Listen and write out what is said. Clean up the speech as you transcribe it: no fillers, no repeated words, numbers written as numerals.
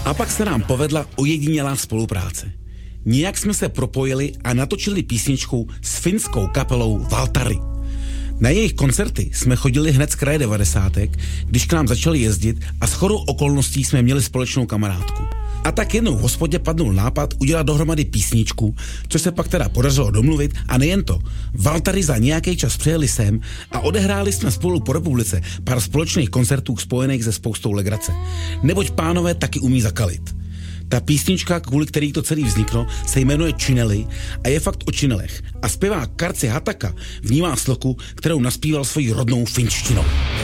A pak se nám povedla ojedinělá spolupráce. Nijak jsme se propojili a natočili písničku s finskou kapelou Valtari. Na jejich koncerty jsme chodili hned z kraje 90, když k nám začali jezdit a shodou okolností jsme měli společnou kamarádku. A tak jednou v hospodě padnul nápad udělat dohromady písničku, což se pak teda podařilo domluvit, a nejen to. Valtari za nějaký čas přijeli sem a odehráli jsme spolu po republice pár společných koncertů spojených se spoustou legrace. Neboť pánové taky umí zakalit. Ta písnička, kvůli který to celý vzniklo, se jmenuje Činely a je fakt o činelech. A zpěvák Karci Hataka vnímá sloku, kterou naspíval svojí rodnou finštinou.